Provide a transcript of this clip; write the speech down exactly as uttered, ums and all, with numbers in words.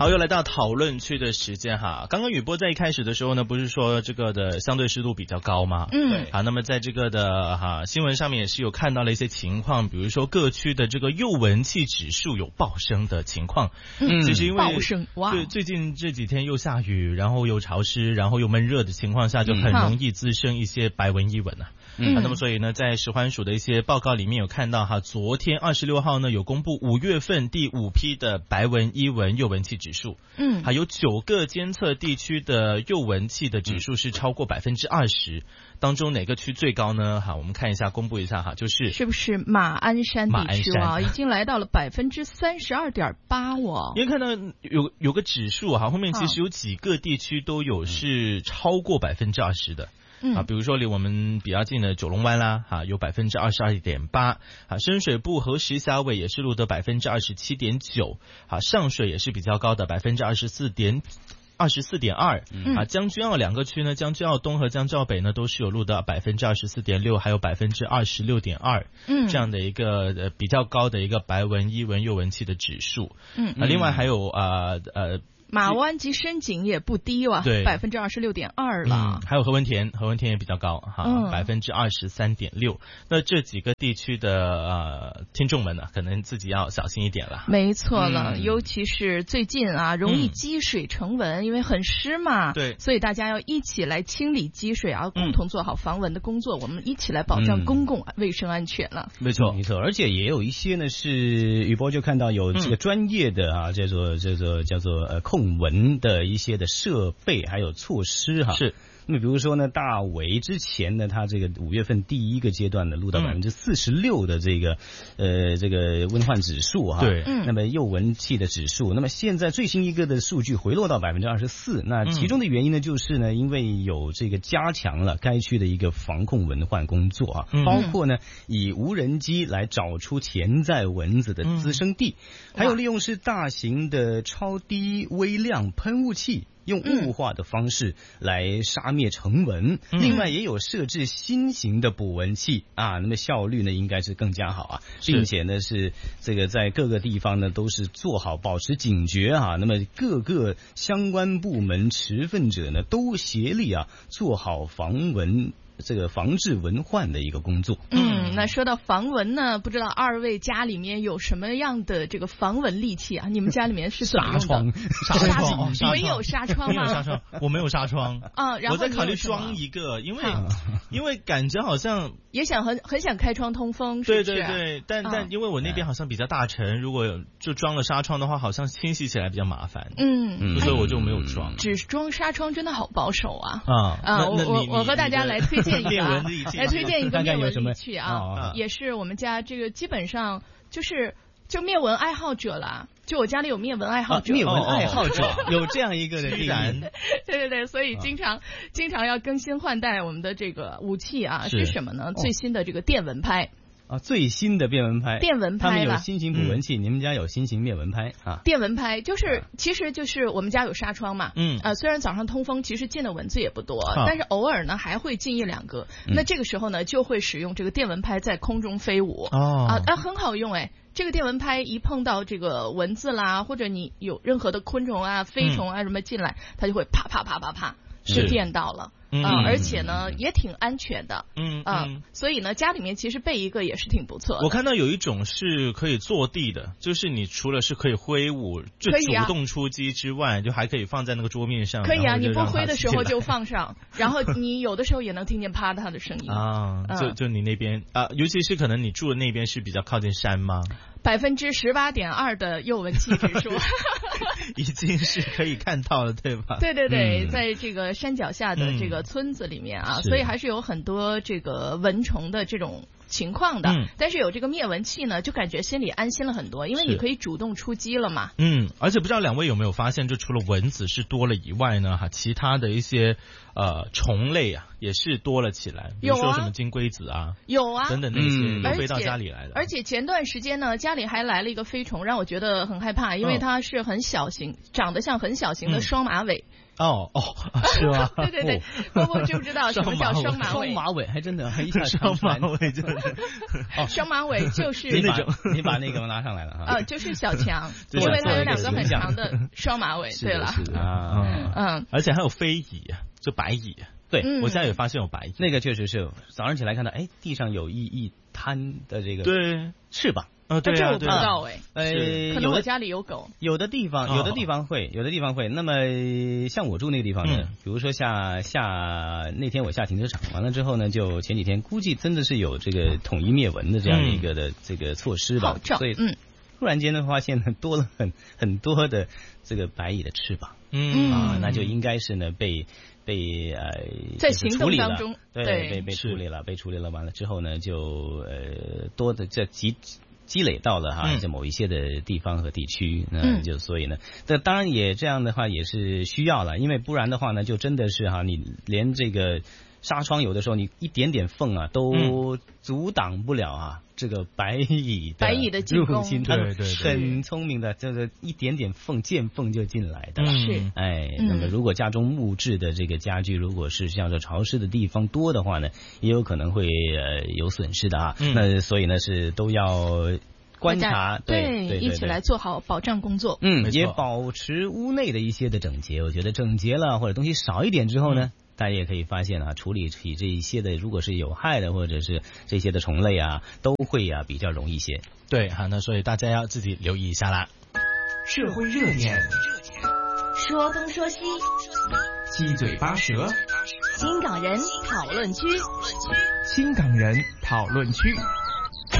好，又来到讨论区的时间哈。刚刚雨波在一开始的时候呢，不是说这个的相对湿度比较高吗？ 嗯， 对。好，那么在这个的哈新闻上面也是有看到了一些情况，比如说各区的这个幼闻气指数有暴升的情况。 嗯， 其实因为暴升哇， 对，最近这几天又下雨，然后又潮湿，然后又闷热的情况下，就很容易滋生一些白蚊异蚊啊。嗯，啊、那么所以呢，在食环署的一些报告里面有看到哈，昨天二十六号呢有公布五月份第五批的白蚊、伊蚊、幼闻气指数，嗯，还有九个监测地区的幼闻气的指数是超过百分之二十，当中哪个区最高呢？哈，我们看一下，公布一下哈，就是是不是马鞍山地区啊，已经来到了百分之三十二点八哦。 因为看到有有个指数哈，后面其实有几个地区都有是超过百分之二十的。嗯、啊，比如说离我们比较近的九龙湾啦，哈、啊，有百分之二十二点八，啊，深水埗和石硖尾也是录得百分之二十七点九，啊，上水也是比较高的百分之二十四点二十四点二，啊，将军澳两个区呢，将军澳东和将军澳北呢都是有录到百分之二十四点六，还有百分之二十六点二，嗯，这样的一个呃比较高的一个白蚊、伊蚊、幼蚊气的指数，嗯，啊，另外还有啊 呃, 呃马湾及深井也不低哇，对，百分之二十六点二了、 嗯。还有何文田，何文田也比较高哈，百分之二十三点六。那这几个地区的呃听众们呢，可能自己要小心一点了。 没错了，嗯、尤其是最近啊，容易积水成蚊，嗯、因为很湿嘛，对，所以大家要一起来清理积水啊，共同做好防蚊的工作，嗯、我们一起来保障公共卫生安全了。 没错，没错，而且也有一些呢是雨波就看到有这个专业的啊，叫做叫做叫做呃控蚊的一些的设备还有措施哈，是。那么比如说呢，大围之前呢，它这个五月份第一个阶段呢，录到百分之四十六的这个、嗯、呃这个蚊患指数哈，对，那么幼蚊气的指数，那么现在最新一个的数据回落到百分之二十四，那其中的原因呢，就是呢，因为有这个加强了该区的一个防控蚊患工作啊，嗯、包括呢以无人机来找出潜在蚊子的滋生地，嗯、还有利用是大型的超低微量喷雾器。用雾化的方式来杀灭成蚊，嗯、另外也有设置新型的捕蚊器啊，那么效率呢应该是更加好啊，并且呢是这个在各个地方呢都是做好保持警觉啊，那么各个相关部门持份者呢都协力啊做好防蚊。这个防治蚊患的一个工作。 嗯，那说到防蚊呢，不知道二位家里面有什么样的这个防蚊利器啊？你们家里面是怎么用的？ 纱窗， 纱窗， 纱没有纱窗吗？ 没有纱窗，我没有纱窗啊。然后我在考虑装一个，因为因为感觉好像也想很很想开窗通风，是不是？ 对对对，但但因为我那边好像比较大尘，如果就装了纱窗的话，好像清洗起来比较麻烦。嗯，所以我就没有装。 只装纱窗真的好保守啊！ 啊啊，我我我和大家来推荐一个。 灭蚊利器， 来推荐一个灭蚊利器啊，哦、也是我们家这个基本上就是就灭蚊爱好者啦，就我家里有灭蚊爱好者， 啊、灭蚊爱好者有这样一个的定义， 对对对，所以经常、哦、经常要更新换代我们的这个武器啊，是, 是什么呢？哦、最新的这个电蚊拍。 啊，最新的电蚊拍， 电蚊拍， 他们有新型捕蚊器，嗯、你们家有新型灭蚊拍啊？ 电蚊拍就是，其实就是我们家有纱窗嘛，嗯，呃，虽然早上通风，其实进的蚊子也不多，啊、但是偶尔呢还会进一两个，嗯、那这个时候呢就会使用这个电蚊拍在空中飞舞，哦，啊，啊很好用哎。这个电蚊拍一碰到这个蚊子啦，或者你有任何的昆虫啊、飞虫啊什么进来，嗯、它就会啪啪啪啪啪就电到了。嗯、呃，而且呢也挺安全的，嗯啊、呃，所以呢家里面其实备一个也是挺不错的。 我看到有一种是可以坐地的，就是你除了是可以挥舞，就主动出击之外，啊、就还可以放在那个桌面上。 可以啊，你不挥的时候就放上，然后你有的时候也能听见啪嗒的声音啊。就就你那边啊，尤其是可能你住的那边是比较靠近山吗？ 百分之十八点二的幼蚊气指数， 已经是可以看到了，对吧？ 对对对，嗯、在这个山脚下的这个村子里面啊，嗯、所以还是有很多这个蚊虫的这种情况的。嗯、但是有这个灭蚊器呢，就感觉心里安心了很多，因为你可以主动出击了嘛。 嗯，而且不知道两位有没有发现，就除了蚊子是多了以外呢，哈，其他的一些呃虫类啊也是多了起来，比如说什么金龟子啊， 有啊， 等等那些都飞到家里来了。 而且前段时间呢，家里还来了一个飞虫，让我觉得很害怕，因为它是很小型，长得像很小型的双马尾。嗯哦哦，是吗？ 对对对，波波知不知道什么叫双马尾？ 双马尾还真的，还一下双马尾就是哦，双马尾就是那种，你把那个拉上来了哈。 啊，就是小强，因为他有两个很长的双马尾。对了， 啊，嗯，而且还有飞蚁，就白蚁。对，我现在也发现有白蚁， 那个确实是早上起来看到，哎，地上有一一滩的这个对翅膀。 啊，对啊， 这我不知道哎， 呃， 可能我家里有狗， 有的地方，有的地方会，有的地方会。那么像我住那个地方呢，比如说下下那天我下停车场，完了之后呢，就前几天估计真的是有这个统一灭蚊的这样一个的这个措施吧，所以嗯，突然间呢发现呢多了很很多的这个白蚁的翅膀，嗯啊，那就应该是呢被。被呃在行动当中， 对，被被处理了，被处理了。完了之后呢，就呃多的这积积累到了哈，在某一些的地方和地区，嗯，就所以呢，这当然也这样的话也是需要了，因为不然的话呢，就真的是哈，你连这个纱窗有的时候你一点点缝啊都阻挡不了啊。这个白蚁白蚁的进攻， 对对对，很聪明的，这个一点点缝见缝就进来的， 是， 哎，那么如果家中木质的这个家具，如果是像这潮湿的地方多的话呢，也有可能会呃有损失的啊。那所以呢是都要观察，对对， 一起来做好保障工作， 嗯，也保持屋内的一些的整洁。我觉得整洁了或者东西少一点之后呢。大家也可以发现啊，处理起这一些的，如果是有害的或者是这些的虫类啊，都会啊比较容易些。 对，好，那所以大家要自己留意一下啦。 社会热点， 说东说西， 七嘴八舌， 新港人讨论区， 新港人讨论区。